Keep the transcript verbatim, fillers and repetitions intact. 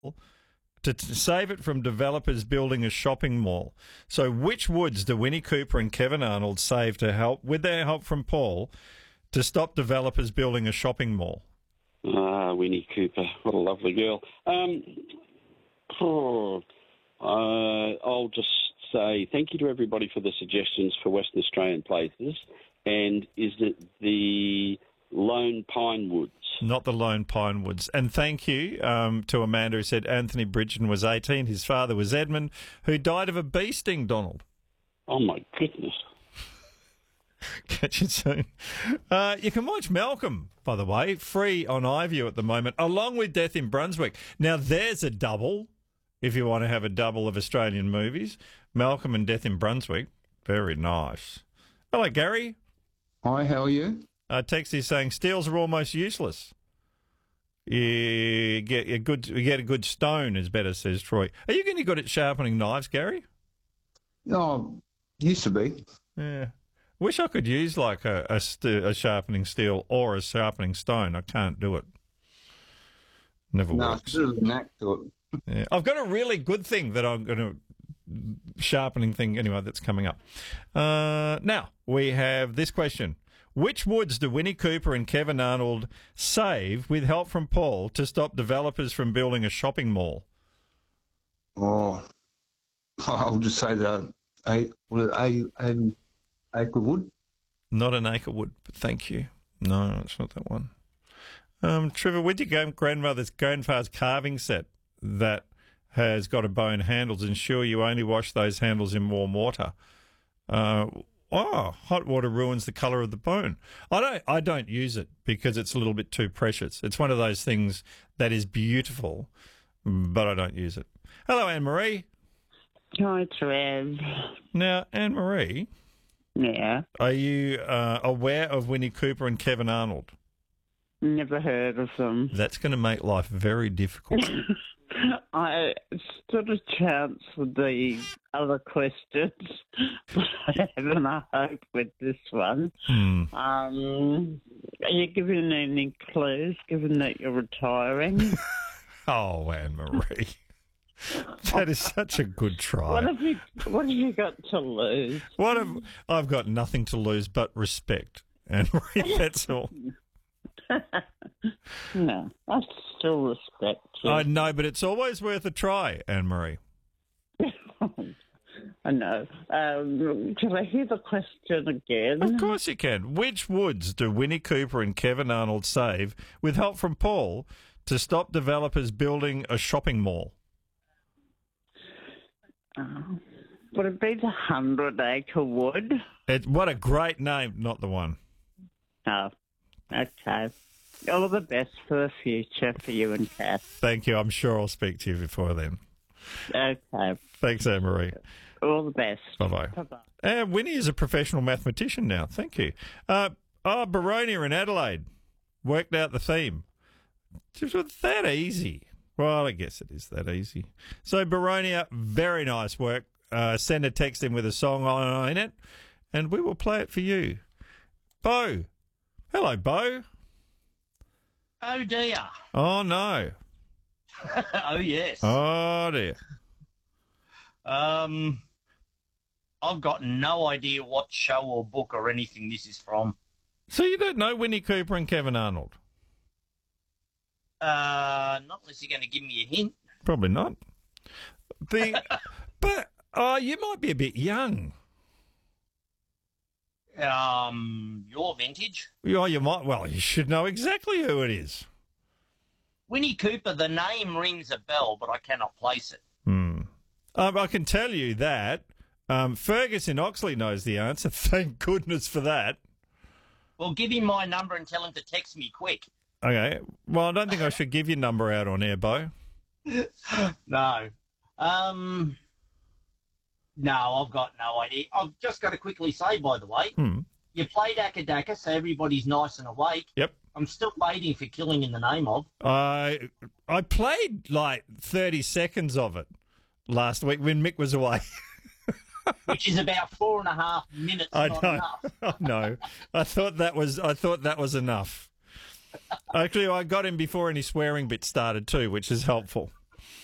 to t- save it from developers building a shopping mall. So which woods do Winnie Cooper and Kevin Arnold save to help, with their help from Paul, to stop developers building a shopping mall? Ah, Winnie Cooper. What a lovely girl. Um, oh, uh, I'll just say thank you to everybody for the suggestions for Western Australian places. And is it the Lone Pine Woods? Not the Lone Pine Woods. And thank you um, to Amanda who said Anthony Bridgen was eighteen. His father was Edmund, who died of a bee sting, Donald. Oh, my goodness. Catch you soon. Uh, you can watch Malcolm, by the way, free on iView at the moment, along with Death in Brunswick. Now, there's a double, if you want to have a double of Australian movies. Malcolm and Death in Brunswick. Very nice. Hello, Gary. Hi, how are you? Uh, text is saying steels are almost useless. You get a good, you get a good stone is better, says Troy. Are you getting good at sharpening knives, Gary? Oh, used to be. Yeah. Wish I could use like a, a, st- a sharpening steel or a sharpening stone. I can't do it. Never No, works. it's a little knack to it. Yeah. I've got a really good thing that I'm going to sharpening thing anyway that's coming up. Uh, now we have this question. Which woods do Winnie Cooper and Kevin Arnold save with help from Paul to stop developers from building a shopping mall? Oh, I'll just say that a, a, a, acre wood. Not an acre wood, but thank you. No, it's not that one. Um, Trevor, with your grandmother's grandfather's carving set that has got a bone handles, ensure you only wash those handles in warm water. Uh, oh, hot water ruins the colour of the bone. I don't. I don't use it because it's a little bit too precious. It's one of those things that is beautiful, but I don't use it. Hello, Anne Marie. Hi, Trev. Now, Anne Marie. Yeah. Are you uh, aware of Winnie Cooper and Kevin Arnold? Never heard of them. That's going to make life very difficult. I stood a chance with the other questions, but I haven't a hope with this one. Hmm. Um, are you giving any clues, given that you're retiring? Oh, Anne Marie. That is such a good try. What have you What have you got to lose? What have I've got nothing to lose but respect, Anne Marie. That's all. No, I still respect you. I know, but it's always worth a try, Anne Marie. I know. Um, can I hear the question again? Of course you can. Which woods do Winnie Cooper and Kevin Arnold save with help from Paul to stop developers building a shopping mall? Uh, would it be the Hundred Acre Wood? It, what a great name, not the one. Oh, okay. All the best for the future for you and Kath. Thank you. I'm sure I'll speak to you before then. Okay. Thanks, Anne Marie. All the best. Bye-bye. Bye-bye. And Winnie is a professional mathematician now. Thank you. Uh, oh, Baronia in Adelaide worked out the theme. It was that easy. Well, I guess it is that easy. So, Baronia, very nice work. Uh, send a text in with a song on in it, and we will play it for you. Bo. Hello, Bo. Oh, dear. Oh, no. Oh, yes. Oh, dear. Um, I've got no idea what show or book or anything this is from. So you don't know Winnie Cooper and Kevin Arnold? Uh, not unless you're going to give me a hint. Probably not. The, but oh, you might be a bit young. Um, your vintage. Oh, you might. Well, you should know exactly who it is. Winnie Cooper, the name rings a bell, but I cannot place it. Hmm. Um, I can tell you that um, Fergus in Oxley knows the answer. Thank goodness for that. Well, give him my number and tell him to text me quick. Okay. Well, I don't think I should give your number out on air, Bo. No. Um, no, I've got no idea. I've just got to quickly say, by the way, Hmm. you played Akadaka, so everybody's nice and awake. Yep. I'm still waiting for Killing in the Name of. I I played like thirty seconds of it last week when Mick was away. Which is about four and a half minutes. I not know. enough. I know. I thought that was. I thought that was enough. Actually, I got him before any swearing bit started too, which is helpful.